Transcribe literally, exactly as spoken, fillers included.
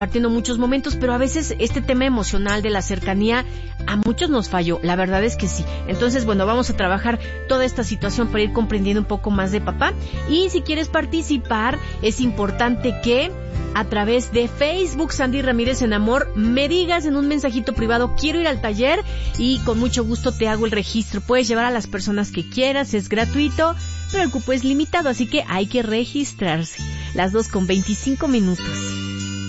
compartiendo muchos momentos, pero a veces este tema emocional de la cercanía a muchos nos falló, la verdad es que sí. Entonces, bueno, vamos a trabajar toda esta situación para ir comprendiendo un poco más de papá. Y si quieres participar, es importante que a través de Facebook, Sandy Ramírez en Amor, me digas en un mensajito privado, quiero ir al taller, y con mucho gusto te hago el registro. Puedes llevar a las personas que quieras, es gratuito, pero el cupo es limitado, así que hay que registrarse. Las dos con veinticinco minutos.